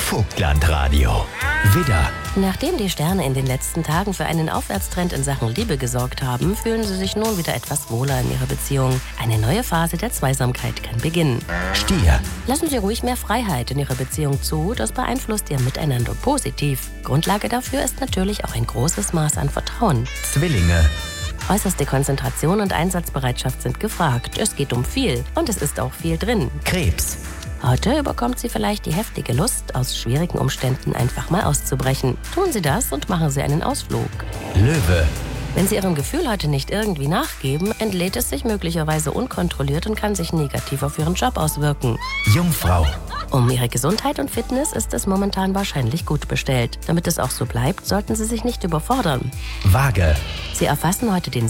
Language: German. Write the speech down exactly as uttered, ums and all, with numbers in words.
Vogtlandradio. Widder. Nachdem die Sterne in den letzten Tagen für einen Aufwärtstrend in Sachen Liebe gesorgt haben, fühlen sie sich nun wieder etwas wohler in ihrer Beziehung. Eine neue Phase der Zweisamkeit kann beginnen. Stier. Lassen Sie ruhig mehr Freiheit in Ihrer Beziehung zu, das beeinflusst Ihr Miteinander positiv. Grundlage dafür ist natürlich auch ein großes Maß an Vertrauen. Zwillinge. Äußerste Konzentration und Einsatzbereitschaft sind gefragt. Es geht um viel und es ist auch viel drin. Krebs. Heute überkommt Sie vielleicht die heftige Lust, aus schwierigen Umständen einfach mal auszubrechen. Tun Sie das und machen Sie einen Ausflug. Löwe. Wenn Sie Ihrem Gefühl heute nicht irgendwie nachgeben, entlädt es sich möglicherweise unkontrolliert und kann sich negativ auf Ihren Job auswirken. Jungfrau. Um Ihre Gesundheit und Fitness ist es momentan wahrscheinlich gut bestellt. Damit es auch so bleibt, sollten Sie sich nicht überfordern. Waage. Sie erfassen heute den